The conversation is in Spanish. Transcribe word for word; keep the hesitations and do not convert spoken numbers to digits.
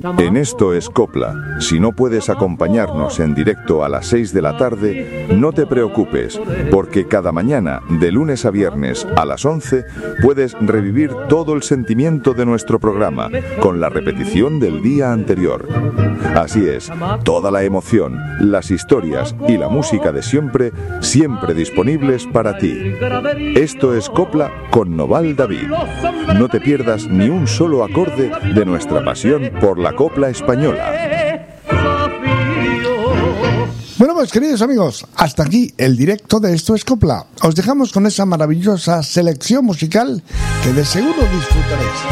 En Esto es Copla, si no puedes acompañarnos en directo a las seis de la tarde, no te preocupes, porque cada mañana, de lunes a viernes a las once, puedes revivir todo el sentimiento de nuestro programa, con la repetición del día anterior. Así es, toda la emoción, las historias y la música de siempre, siempre disponibles para ti. Esto es Copla con Noval David. No te pierdas ni un solo acorde de nuestra pasión por la copla española. Bueno, pues queridos amigos, hasta aquí el directo de Esto es Copla. Os dejamos con esa maravillosa selección musical que de seguro disfrutaréis.